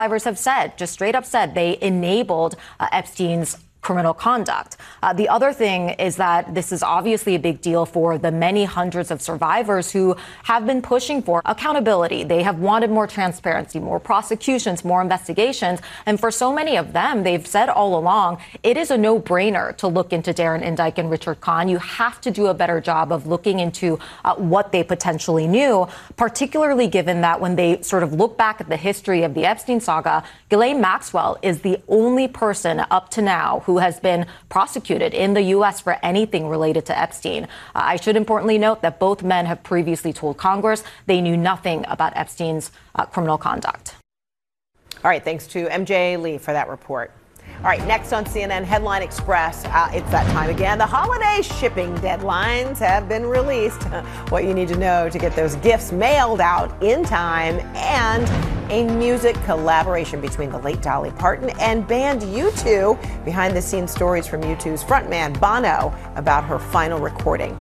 Survivors have said, just straight up said, they enabled Epstein's criminal conduct. The other thing is that this is obviously a big deal for the many hundreds of survivors who have been pushing for accountability. They have wanted more transparency, more prosecutions, more investigations. And for so many of them, they've said all along, it is a no-brainer to look into Darren Indyke and Richard Kahn. You have to do a better job of looking into what they potentially knew, particularly given that when they sort of look back at the history of the Epstein saga, Ghislaine Maxwell is the only person up to now who has been prosecuted in the U.S. for anything related to Epstein. I should importantly note that both men have previously told Congress they knew nothing about Epstein's criminal conduct. All right, thanks to MJ Lee for that report. All right, next on CNN Headline Express, it's that time again. The holiday shipping deadlines have been released. What you need to know to get those gifts mailed out in time, and a music collaboration between the late Dolly Parton and band U2. Behind the scenes stories from U2's frontman Bono about her final recording.